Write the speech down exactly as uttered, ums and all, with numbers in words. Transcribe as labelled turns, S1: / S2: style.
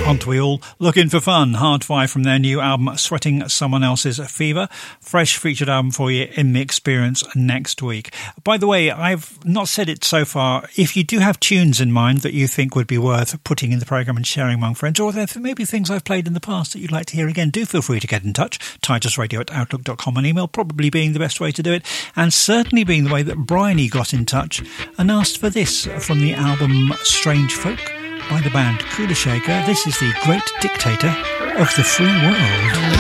S1: Aren't we all looking for fun? Hard Five from their new album Sweating Someone Else's Fever. Fresh featured album for you in the Experience next week. By the way, I've not said it so far. If you do have tunes in mind that you think would be worth putting in the programme and sharing among friends, or there may be things I've played in the past that you'd like to hear again, do feel free to get in touch. titus radio at outlook dot com, an email probably being the best way to do it, and certainly being the way that Bryony got in touch and asked for this from the album Strange Folk by the band Kula Shaker. This is the Great Dictator of the Free World.